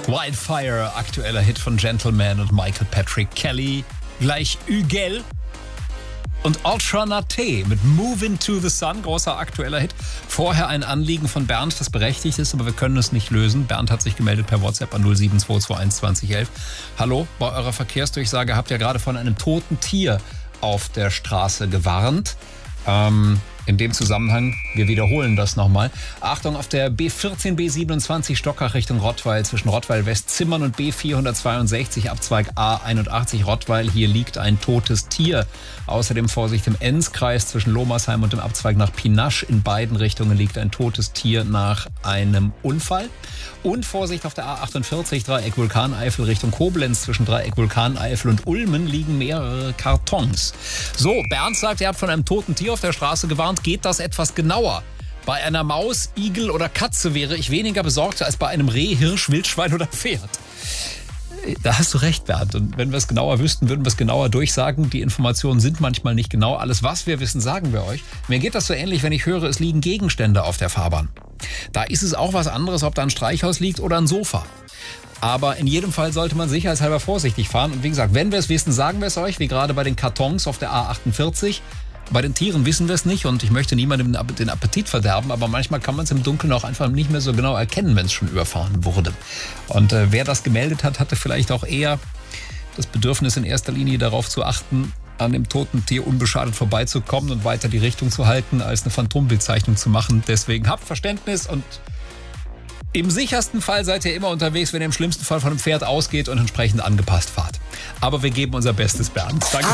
Wildfire, aktueller Hit von Gentleman und Michael Patrick Kelly. Gleich Hügel und Ultra Naté mit Move Into the Sun, großer aktueller Hit. Vorher ein Anliegen von Bernd, das berechtigt ist, aber wir können es nicht lösen. Bernd hat sich gemeldet per WhatsApp an 07221 2011. Hallo, bei eurer Verkehrsdurchsage habt ihr gerade von einem toten Tier auf der Straße gewarnt. In dem Zusammenhang, wir wiederholen das nochmal. Achtung, auf der B14, B27 Stockach Richtung Rottweil zwischen Rottweil-West-Zimmern und B462 Abzweig A81 Rottweil. Hier liegt ein totes Tier. Außerdem Vorsicht im Enzkreis zwischen Lomersheim und dem Abzweig nach Pinasch. In beiden Richtungen liegt ein totes Tier nach einem Unfall. Und Vorsicht auf der A48 Dreieck Vulkaneifel Richtung Koblenz. Zwischen Dreieck Vulkaneifel und Ulmen liegen mehrere Kartons. So, Bernd sagt, er hat von einem toten Tier auf der Straße gewarnt. Geht das etwas genauer? Bei einer Maus, Igel oder Katze wäre ich weniger besorgt als bei einem Reh, Hirsch, Wildschwein oder Pferd. Da hast du recht, Bernd. Und wenn wir es genauer wüssten, würden wir es genauer durchsagen. Die Informationen sind manchmal nicht genau. Alles, was wir wissen, sagen wir euch. Mir geht das so ähnlich, wenn ich höre, es liegen Gegenstände auf der Fahrbahn. Da ist es auch was anderes, ob da ein Streichholz liegt oder ein Sofa. Aber in jedem Fall sollte man sicherheitshalber vorsichtig fahren. Und wie gesagt, wenn wir es wissen, sagen wir es euch, wie gerade bei den Kartons auf der A48. Bei den Tieren wissen wir es nicht und ich möchte niemandem den Appetit verderben, aber manchmal kann man es im Dunkeln auch einfach nicht mehr so genau erkennen, wenn es schon überfahren wurde. Und wer das gemeldet hat, hatte vielleicht auch eher das Bedürfnis in erster Linie darauf zu achten, an dem toten Tier unbeschadet vorbeizukommen und weiter die Richtung zu halten, als eine Phantombildzeichnung zu machen. Deswegen habt Verständnis und im sichersten Fall seid ihr immer unterwegs, wenn ihr im schlimmsten Fall von einem Pferd ausgeht und entsprechend angepasst fahrt. Aber wir geben unser Bestes, Bernd. Danke.